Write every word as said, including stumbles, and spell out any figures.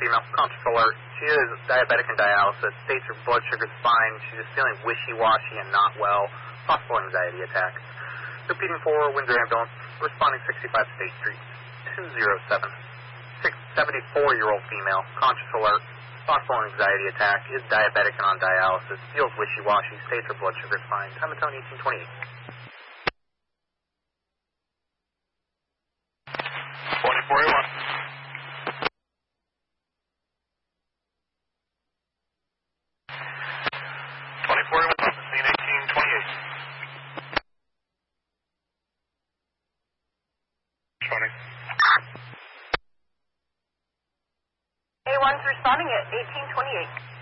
female, conscious alert. She is diabetic and dialysis. States her blood sugar's fine. She's just feeling wishy-washy and not well. Possible anxiety attack. Repeating for Windsor Ambulance, responding sixty-five State Street, two oh seven. seventy-four-year-old female, conscious alert. Possible anxiety attack. Is diabetic and on dialysis. Feels wishy-washy. States her blood sugar's fine. Time of tone eighteen twenty-eight. twenty-four oh one. twenty-four oh one, scene eighteen twenty-eight. twenty. A one's responding at eighteen twenty-eight.